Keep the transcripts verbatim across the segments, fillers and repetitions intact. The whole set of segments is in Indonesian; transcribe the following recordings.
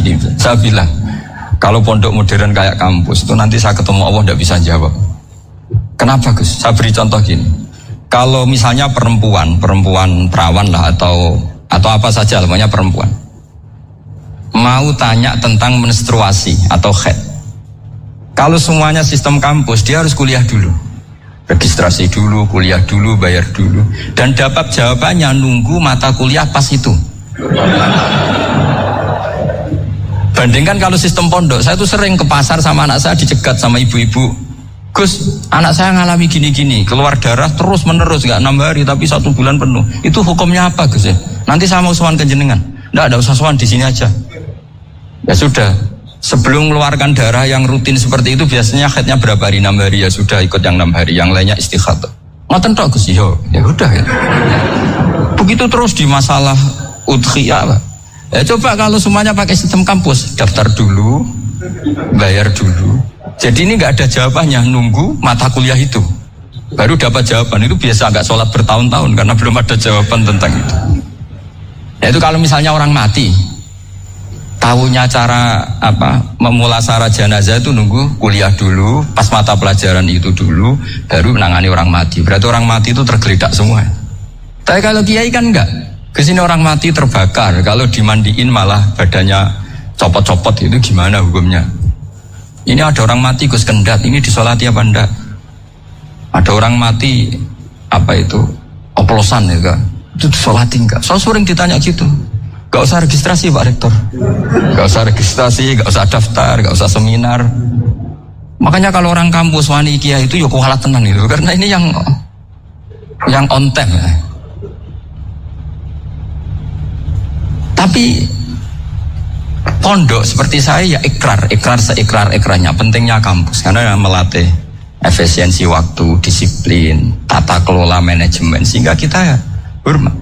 gini, saya bilang kalau pondok modern kayak kampus itu nanti saya ketemu Allah tidak bisa jawab. Kenapa Gus? Saya beri contoh gini. Kalau misalnya perempuan, perempuan perawan lah atau atau apa saja, namanya perempuan, mau tanya tentang menstruasi atau haid. Kalau semuanya sistem kampus, dia harus kuliah dulu, registrasi dulu, kuliah dulu, bayar dulu, dan dapat jawabannya nunggu mata kuliah pas itu. Bandingkan kalau sistem pondok, saya tuh sering ke pasar sama anak saya dicegat sama ibu-ibu. Gus, anak saya ngalami gini-gini, keluar darah terus menerus, gak enam hari tapi satu bulan penuh. Itu hukumnya apa Gus ya? Nanti saya mau sowan ke jenengan. Nggak, ada usah sowan, di sini aja. Ya sudah, sebelum mengeluarkan darah yang rutin seperti itu biasanya haidnya berapa hari? enam hari, ya sudah ikut yang enam hari, yang lainnya istighatsah. Ngoten tok Gus, ya udah ya. Begitu terus di masalah udhiyah, Pak. Ya coba kalau semuanya pakai sistem kampus, daftar dulu, bayar dulu. Jadi ini nggak ada jawabannya, nunggu mata kuliah itu, baru dapat jawaban. Itu biasa nggak sholat bertahun-tahun karena belum ada jawaban tentang itu. Ya itu kalau misalnya orang mati, tahunya cara apa memulasara jenazah itu nunggu kuliah dulu, pas mata pelajaran itu dulu, baru menangani orang mati. Berarti orang mati itu tergeledak semua. Tapi kalau kiai kan enggak. Kesini orang mati terbakar, kalau dimandiin malah badannya copot-copot, itu gimana hukumnya? Ini ada orang mati Gus Kendat, ini disolati apa enggak? Ada orang mati apa itu oplosan ya kan? Itu disolati enggak? So sering ditanya gitu. Gak usah registrasi Pak Rektor, gak usah registrasi, gak usah daftar, gak usah seminar. Makanya kalau orang kampus wani kiai itu ya kualat tenan itu, karena ini yang yang on time ya. Tapi pondok seperti saya ya ikrar, ikrar seikrar ikrarnya. Pentingnya kampus karena melatih efisiensi waktu, disiplin, tata kelola manajemen sehingga kita ya hormat.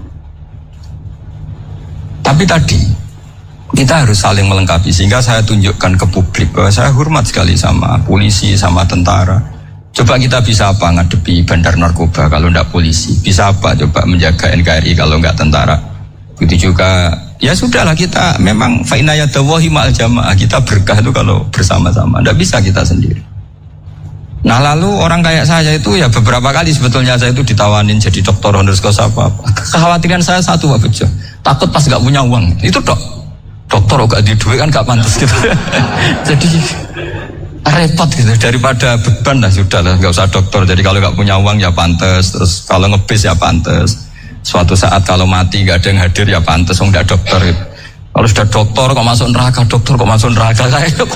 Tapi tadi kita harus saling melengkapi sehingga saya tunjukkan ke publik bahwa saya hormat sekali sama polisi, sama tentara. Coba kita bisa apa ngadepi bandar narkoba kalau enggak polisi? Bisa apa coba menjaga N K R I kalau enggak tentara? Begitu juga. Ya sudahlah kita memang fa'inayadawahi ma'al jamaah, kita berkah itu kalau bersama-sama, tidak bisa kita sendiri. Nah lalu orang kayak saya itu ya beberapa kali sebetulnya saya itu ditawanin jadi dokter honoris causa apa-apa. Kekhawatiran saya satu Pak Bejo, takut pas gak punya uang, itu dok, dokter gak di duit kan gak pantas gitu. Jadi repot gitu, daripada beban lah sudah lah, gak usah dokter. Jadi kalau gak punya uang ya pantas, terus kalau ngebis ya pantas. Suatu saat kalau mati gak ada yang hadir ya pantas, oh gak dokter gitu. Kalau sudah dokter kok masuk neraka, dokter kok masuk neraka, kayaknya kok,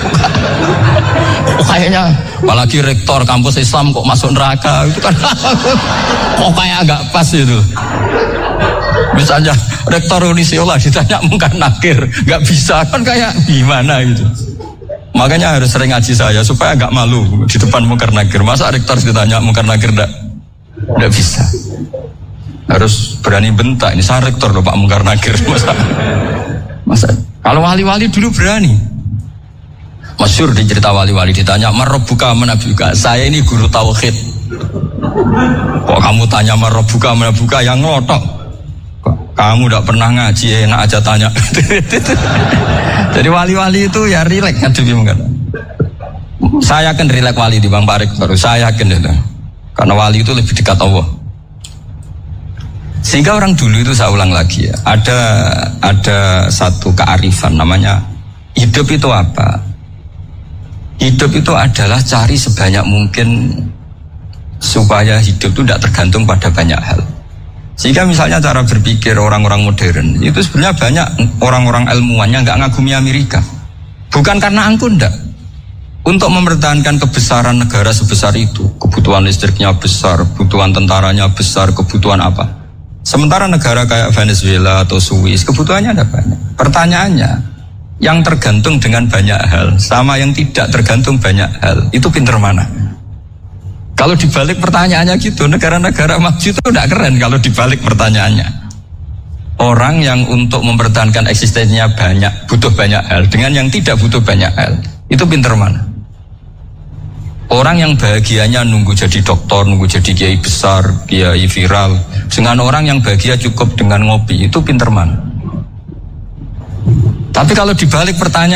kok kayaknya apalagi rektor kampus Islam kok masuk neraka itu kan kok kayak agak pas itu. Misalnya rektor Unisiola ditanya mungkin nakir, gak bisa kan kayak gimana gitu. Makanya harus sering ngaji saya supaya gak malu di depan mungkar nakir. Masa rektor ditanya mungkar nakir gak, gak bisa. Harus berani bentak, ini saya rektor loh Pak Mungkar Nakir. Masa, masa kalau wali-wali dulu berani. Masyhur di cerita wali-wali ditanya marobuka menabuka, saya ini guru tauhid. Kok kamu tanya marobuka menabuka, yang ngotok. Kamu tidak pernah ngaji, enak aja tanya. Jadi wali-wali itu ya rileks ngadepi mungkin. Saya yakin rileks wali di Bang Pak Rektor, saya yakin itu. Karena wali itu lebih dekat Allah. Sehingga orang dulu itu saya ulang lagi ya, ada ada satu kearifan namanya hidup itu apa? Hidup itu adalah cari sebanyak mungkin supaya hidup itu tidak tergantung pada banyak hal. Sehingga misalnya cara berpikir orang-orang modern itu sebenarnya banyak orang-orang ilmuwannya nggak ngagumi Amerika. Bukan karena angkuh enggak. Untuk mempertahankan kebesaran negara sebesar itu, kebutuhan listriknya besar, kebutuhan tentaranya besar, kebutuhan apa? Sementara negara kayak Venezuela atau Swiss kebutuhannya ada banyak. Pertanyaannya, yang tergantung dengan banyak hal sama yang tidak tergantung banyak hal, itu pinter mana? Kalau dibalik pertanyaannya gitu, negara-negara maju itu tidak keren kalau dibalik pertanyaannya. Orang yang untuk mempertahankan eksistensinya banyak, butuh banyak hal, dengan yang tidak butuh banyak hal, itu pinter mana? Orang yang bahagianya nunggu jadi dokter, nunggu jadi kiai besar, kiai viral, dengan orang yang bahagia cukup dengan ngopi, itu pinter mana? Tapi kalau dibalik pertanyaan